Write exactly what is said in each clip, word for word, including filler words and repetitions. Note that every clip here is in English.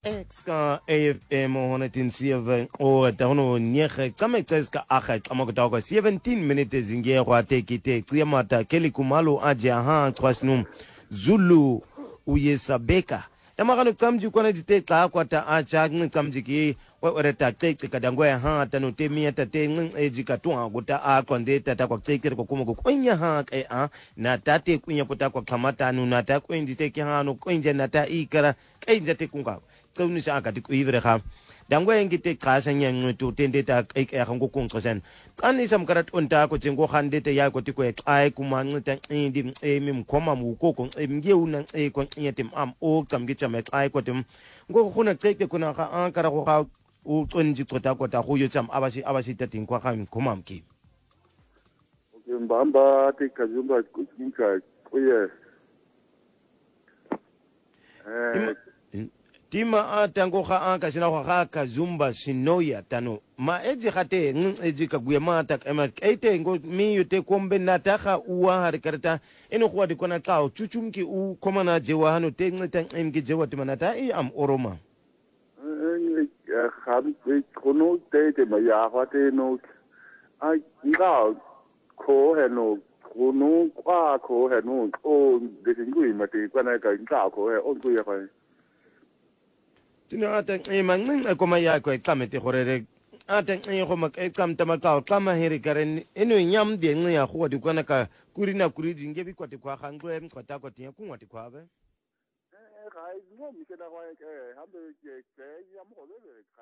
Exka A F M honderdzeven o tahono nyege kame tseska akha xamakotako seventeen minutes zinge kwate kite qiyamata keli kumalo aje ha xwasnum Zulu uyesabeka tamagano tsamji kwana jite xa kwata acha nqamji ki wereta xexe kadangwe ha tanu temia tate nqeji katwa kuta a kwande tata kwa xexe ko kuma ko kwenya ha ke a na tate kunya kuta kwa khamata nu na ta kwenji te ki ha no kwenje na ta ikara kwenje te kunga tsonisa akati kuivre kha dangwe ngite xasa nyanqeto tende ta ke ga ngokungxoshana xanisa mkarat onta ko tsengo khandete ya ko tiko exai kumanqita indi emi mkhoma mukoko ngiye una ko nyetem am o xamgicha mexai ko tem ngokuna xeke kuna ka ankara ko ga u tsonji xota ko ta go yotsam abashi abashi tating kwa ga mkhoma mki mbamba te kazumba kukinka kuye eh Tima atango kha anka sina kha kazumba sinoya tano ma eji khate eji kaguya mata ema ete ngo mi yote kombe nataka uwa harikarta eno kwa dikona tao chuchumki u komana jewa hano te ngita emki jewa timanata i am oroma kham kono te te ma ya khate no ai nga ko heno kono kwa ko heno o de ngui mate kana ka nga ko he on ku ya kai Tino ata e mangeng ko maya ko tamete gorere ata e go mak e tsamta makao tama heri karen eno nyam de ngi ya go di kwana ka kurina kuriji ngebi kwati kwa gangwe mqota ko tiya kungwati kwabe eh ga i no mi kena go ke hambe ke ke ya mo le ka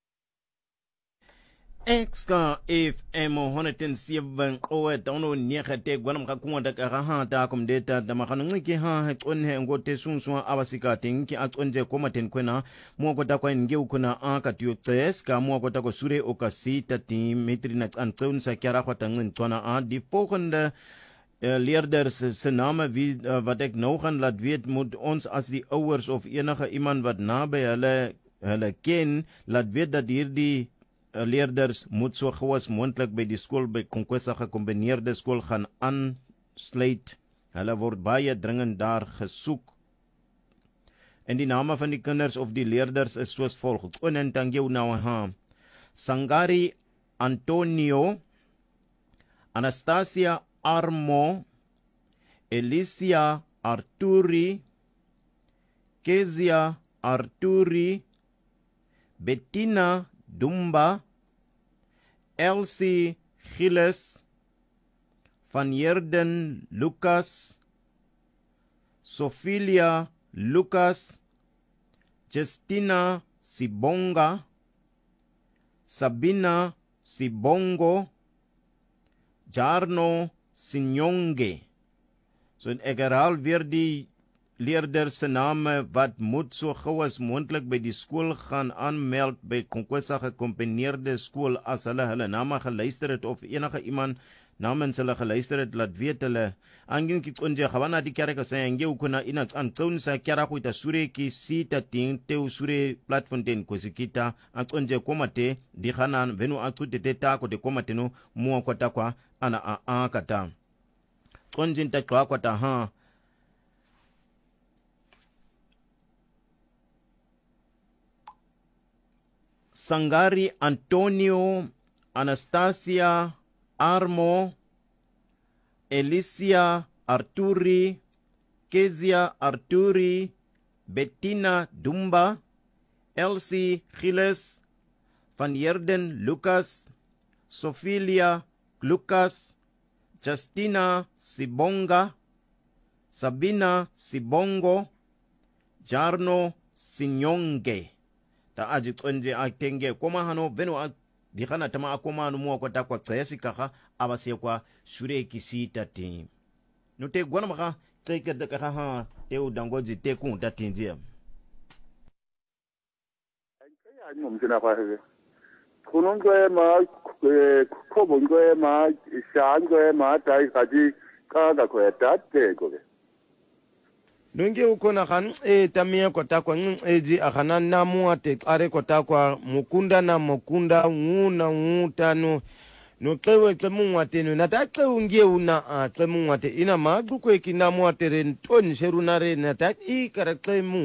Exka F M honderdzeven o tahono nyege gwanam ka kungwata ka ha ta komdeta tamagano ngike ha xonhe ngote sunswa abasika tinki axonje komaten kwena mo kota kwa nge ukuna aka tiyo tseska mo kota ko sure okasita ti metri na antun sa kyara kwata ngintwana a die volgende Uh, leerders se name wie uh, wat ek nou gaan laat weet moet ons as die ouers of enige iemand wat naby hulle hulle ken laat weet dat hierdie uh, leerders moet so gou as moontlik by die skool by Konkwesa gekombineerde skool gaan aansluit. Hulle word baie dringend daar gesoek. En die name van die kinders of die leerders is soos volg. Onentangeu nou ha. Sangari Antonio, Anastasia Armo, Alicia Arturi, Kezia Arturi, Bettina Dumba, Elsie Gilles, Van Yerden Lucas, Sophilia Lucas, Justina Sibonga, Sabina Sibongo, Jarno Sinyonge. So ek herhaal weer die leerders se name wat moet so gou as moontlik by die skool gaan aanmeld by Konkwesa gekombineerde skool as hulle hulle name geluister het of enige iemand namens hulle geluister het laat weet hulle anginki konje gabana di kerk sa nge ukuna ina antun sa kyara ku ita sureki sita ting te usure platform kosikita akonje komate di khanan venu akutete ta ko de komate no mu ko ta kwa ana a a kata konjin ta kwa kwata ha Sangari Antonio, Anastasia Armo, Alicia Arturi, Kezia Arturi, Bettina Dumba, Elsie Gilles, Van Yerden Lucas, Sophilia Lucas, Justina Sibonga, Sabina Sibongo, Jarno Sinyonge. Ta aji konje akenge koma hano venu a dikana tama akoma anu mua kwa takwa tsayasi kaka abasiya kwa shure kisita tim. Nute gwana maka teke deka ha te udangoji te kun tatinjia. Kaya ni mumkina kwa hege. Kunongoe ma kubongoe ma shangoe ma tai kaji kada kwa tate koge. Nungi ukona kan e tamia kota kwa eji akana namu ate are kota kwa mukunda na mukunda nguna ngutano no klewe klemu watenu na ta klewe ngie una a klemu wate ina magru kwe kinamu ate ren ton sherunare na ta i kara klemu